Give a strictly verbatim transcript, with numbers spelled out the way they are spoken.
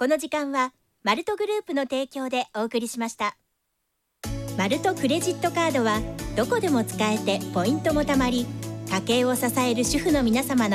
この時間はマルトグループの提供でお送りしました。マルトクレジットカードはどこでも使えてポイントもたまり、家計を支える主婦の皆様の